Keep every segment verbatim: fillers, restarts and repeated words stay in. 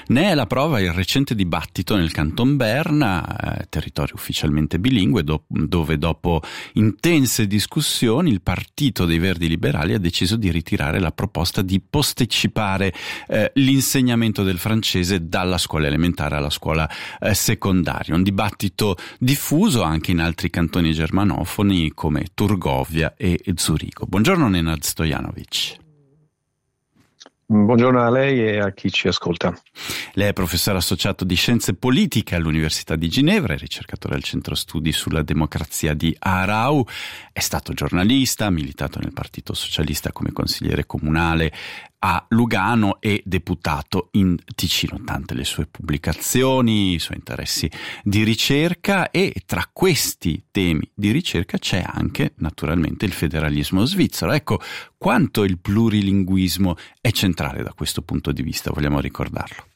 Ne è la prova il recente dibattito nel Canton Berna, eh, territorio ufficialmente bilingue, do- dove dopo intense discussioni il Partito dei Verdi Liberali ha deciso di ritirare la proposta di posticipare eh, l'insegnamento del francese dalla scuola elementare alla scuola eh, secondaria. Un dibattito diffuso anche in altri cantoni germanofoni come Turgovia e Zurigo. Buongiorno Nenad Stojanovic. Buongiorno a lei e a chi ci ascolta. Lei è professore associato di Scienze Politiche all'Università di Ginevra e ricercatore al Centro Studi sulla Democrazia di Aarau. È stato giornalista, ha militato nel Partito Socialista come consigliere comunale a Lugano e deputato in Ticino. Tante le sue pubblicazioni, i suoi interessi di ricerca, e tra questi temi di ricerca c'è anche naturalmente il federalismo svizzero. Ecco, quanto il plurilinguismo è centrale da questo punto di vista, vogliamo ricordarlo.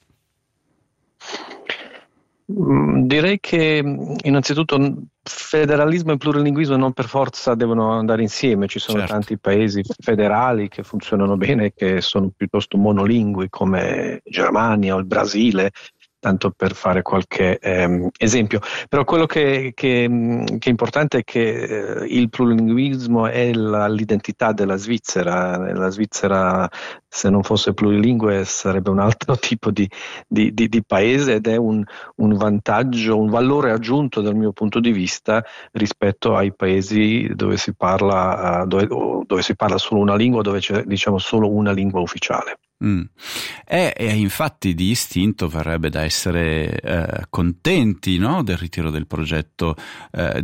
Direi che innanzitutto federalismo e plurilinguismo non per forza devono andare insieme. Ci sono certo. tanti paesi federali che funzionano bene e che sono piuttosto monolingui, come Germania o il Brasile, tanto per fare qualche ehm, esempio. Però quello che, che, che è importante è che eh, il plurilinguismo è la, l'identità della Svizzera. La Svizzera, se non fosse plurilingue, sarebbe un altro tipo di, di, di, di paese, ed è un, un vantaggio, un valore aggiunto dal mio punto di vista rispetto ai paesi dove si parla, dove, dove si parla solo una lingua, dove c'è, diciamo, solo una lingua ufficiale. Mm. E, e infatti di istinto verrebbe da essere eh, contenti, no, del ritiro del progetto eh,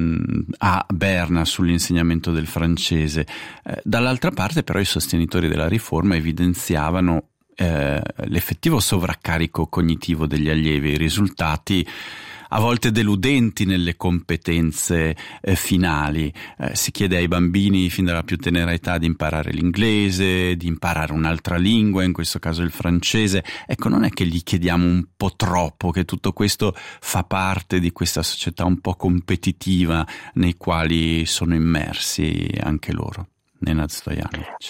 a Berna sull'insegnamento del francese. Eh, dall'altra parte però i sostenitori della riforma evidenziavano eh, l'effettivo sovraccarico cognitivo degli allievi, i risultati a volte deludenti nelle competenze eh, finali. Eh, si chiede ai bambini fin dalla più tenera età di imparare l'inglese, di imparare un'altra lingua, in questo caso il francese. Ecco, non è che gli chiediamo un po' troppo, che tutto questo fa parte di questa società un po' competitiva nei quali sono immersi anche loro? Nenad Stojanovic.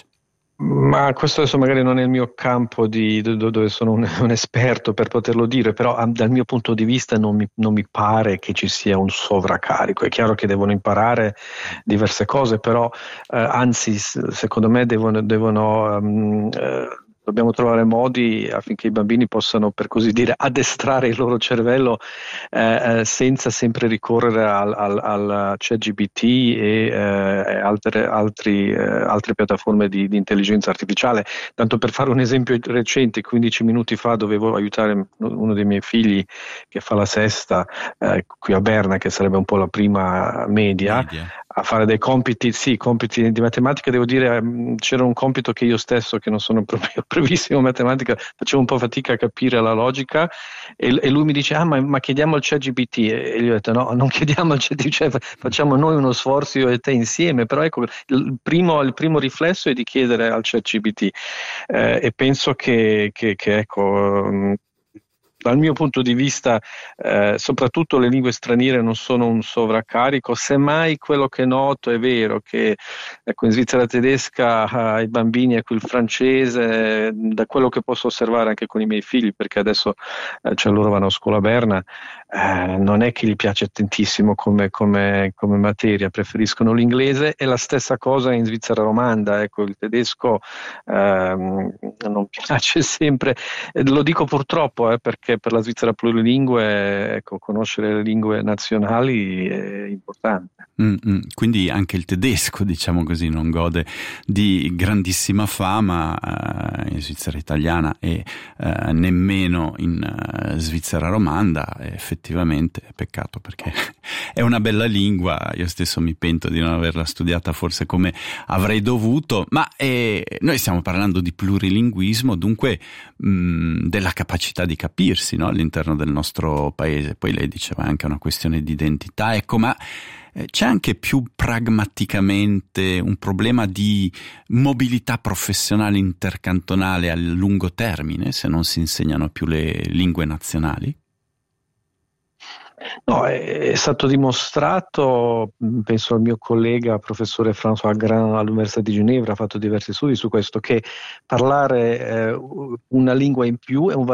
Ma questo adesso magari non è il mio campo di, dove sono un, un esperto per poterlo dire, però dal mio punto di vista non mi, non mi pare che ci sia un sovraccarico. È chiaro che devono imparare diverse cose, però eh, anzi secondo me devono, devono um, eh, dobbiamo trovare modi affinché i bambini possano, per così dire, addestrare il loro cervello eh, senza sempre ricorrere al, al, al ChatGPT e eh, altre, altri, eh, altre piattaforme di, di intelligenza artificiale. Tanto per fare un esempio recente, quindici minuti fa dovevo aiutare uno dei miei figli che fa la sesta eh, qui a Berna, che sarebbe un po' la prima media, media. a fare dei compiti, sì, compiti di matematica. Devo dire, c'era un compito che io stesso, che non sono proprio brevissimo in matematica, facevo un po' fatica a capire la logica, e, e lui mi dice ah ma, ma chiediamo al ChatGPT, e gli ho detto no, non chiediamo al ChatGPT, cioè, facciamo noi uno sforzo io e te insieme. Però ecco, il primo, il primo riflesso è di chiedere al ChatGPT eh, e penso che, che, che ecco dal mio punto di vista eh, soprattutto le lingue straniere non sono un sovraccarico. Semmai quello che noto è vero che ecco, in Svizzera tedesca eh, i bambini, ecco, il francese, da quello che posso osservare anche con i miei figli, perché adesso eh, cioè loro vanno a scuola a Berna, eh, non è che gli piace tantissimo come, come, come materia, preferiscono l'inglese. E la stessa cosa in Svizzera romanda, ecco, il tedesco ehm, non piace sempre, eh, lo dico purtroppo eh, perché per la Svizzera plurilingue, ecco, conoscere le lingue nazionali è importante. Mm-hmm. Quindi anche il tedesco, diciamo così, non gode di grandissima fama eh, in Svizzera italiana e eh, nemmeno in uh, Svizzera romanda. Effettivamente è peccato, perché è una bella lingua. Io stesso mi pento di non averla studiata forse come avrei dovuto, ma eh, noi stiamo parlando di plurilinguismo, dunque mh, della capacità di capirsi, no, all'interno del nostro paese. Poi lei diceva anche una questione di identità, ecco, ma c'è anche più pragmaticamente un problema di mobilità professionale intercantonale a lungo termine, se non si insegnano più le lingue nazionali? No, è, è stato dimostrato, penso al mio collega professore François Grand all'Università di Ginevra, ha fatto diversi studi su questo, che parlare eh, una lingua in più è un